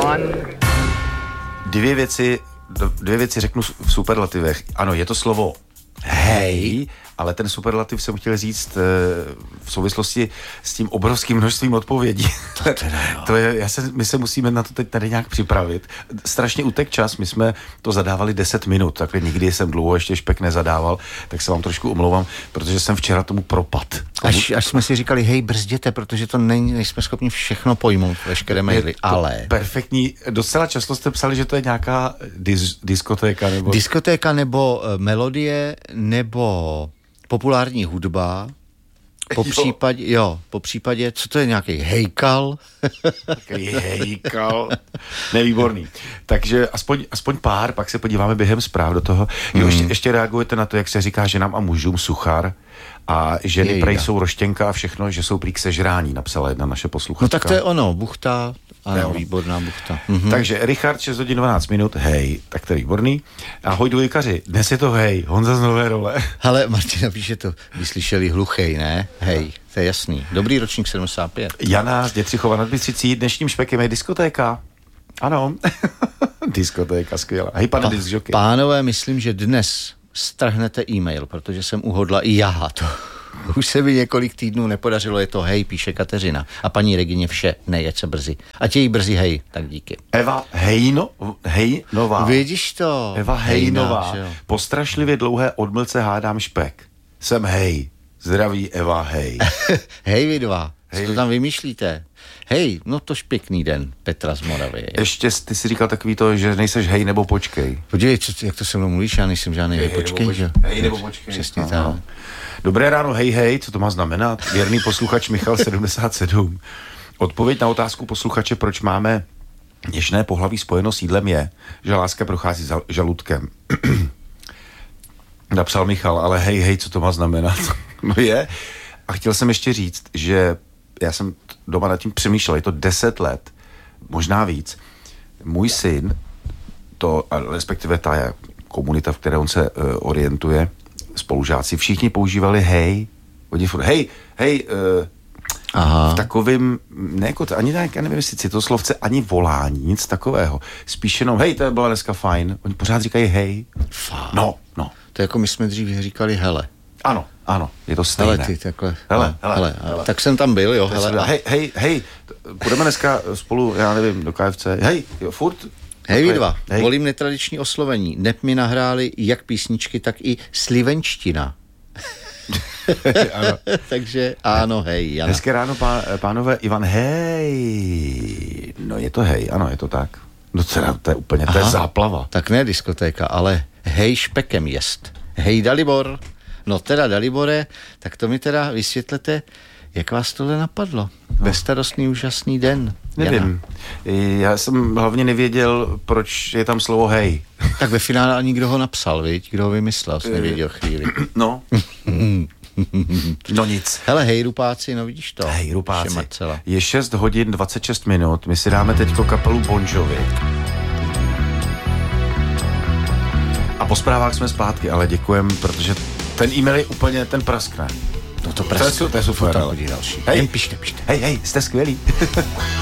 one. Dvě věci řeknu v superlativech. Ano, je to slovo hej, ale ten superlativ jsem chtěl říct v souvislosti s tím obrovským množstvím odpovědí. My se musíme na to teď tady nějak připravit. Strašně utek čas, my jsme to zadávali 10 minut, takhle nikdy jsem dlouho ještě špek nezadával, tak se vám trošku omlouvám, protože jsem včera tomu propad. Až jsme si říkali, hej, brzděte, protože to nejsme schopni všechno pojmout, veškeré maily, ale... Perfektní, docela často jste psali, že to je nějaká diskotéka nebo... Diskotéka nebo melodie, nebo populární hudba, po případě, co to je, nějaký hejkal? Hejkal. Nevýborný. Takže aspoň pár, pak se podíváme během zpráv do toho. Jo, ještě reagujete na to, jak se říká ženám a mužům suchar a ženy prej jsou roštěnka a všechno, že jsou prý k sežrání, napsala jedna naše posluchačka. No tak to je ono, buchta, ano, výborná buchta. Takže Richard, 6 hodin 12 minut, hej, tak to je výborný. Ahoj dvojkaři, dnes je to hej, Honza z Nové Role. Hele, Martina píše to, vyslyšeli hluchej, ne? Hej, to je jasný. Dobrý ročník 75. Jana z Dětřichova nad Bystřicí, dnešním špekem je diskotéka. Ano, diskotéka, skvělá. Hej, pane diskžoky. Pánové, myslím, že dnes strhnete e-mail, protože jsem uhodla i já to. Už se mi několik týdnů nepodařilo, je to hej, píše Kateřina. A paní Regině vše, nejeď se brzy. Ať je jí brzy hej, tak díky. Eva Hejnová. Vidíš to? Eva Hejnová. Po strašlivě dlouhé odmlce hádám špek. Jsem hej. Zdraví Eva, hej. Hej vy dva, co to tam vymýšlíte? Hej, no tož pěkný den, Petra z Moravy. Ještě ty jsi říkal takový to, že nejseš hej nebo počkej. Podívej, jak to se mnou mluvíš, já nejsem žádný hej, počkej, že? Hej nebo počkej. Přesně tak. Dobré ráno, hej, co to má znamenat? Věrný posluchač Michal 77. Odpověď na otázku posluchače, proč máme něžné pohlaví spojeno s jídlem je, že láska prochází žaludkem. Napsal Michal, ale hej, co to má znamenat? No je. A chtěl jsem ještě říct, že já jsem doma nad tím přemýšlel, je to 10 let, možná víc. Můj syn, respektive ta komunita, v které on se orientuje, spolužáci, všichni používali hej, v takovým, ne jako to, ani tak, já nevím, jestli citoslovce, ani volání, nic takového. Spíš jenom, hej, to bylo dneska fajn. Oni pořád říkají hej. No. To je jako my jsme dřív říkali hele. Ano, je to stejné. Hele ty, takhle. Hele. Tak jsem tam byl, jo, hele. Hej, půjdeme dneska spolu, já nevím, do KFC. Hej, jo, furt. Hej vy dva, volím netradiční oslovení. Nep mi nahráli jak písničky, tak i slivenština. Ano. Takže ano, hej, Jana. Hezké ráno, pánové, Ivan, hej. No je to hej, ano, je to tak. No to je úplně, to je záplava. Tak ne diskotéka, ale hej špekem jest. Hej Dalibor. No teda Dalibore, tak to mi teda vysvětlete, jak vás tohle napadlo? Bezstarostný úžasný den. Nevím. Já jsem hlavně nevěděl, proč je tam slovo hej. Tak ve finále ani kdo ho napsal, viď? Kdo ho vymyslel, jsi nevěděl chvíli. No. No nic. Hele, hej rupáci, no vidíš to. Hej rupáci. Je 6 hodin 26 minut, my si dáme teďko kapelu Bon Jovi. A po zprávách jsme zpátky, ale děkujem, protože ten e-mail je úplně, ten praskne. No to praskne. To je super. To další. Hej, pište. Hej, jste skvělí.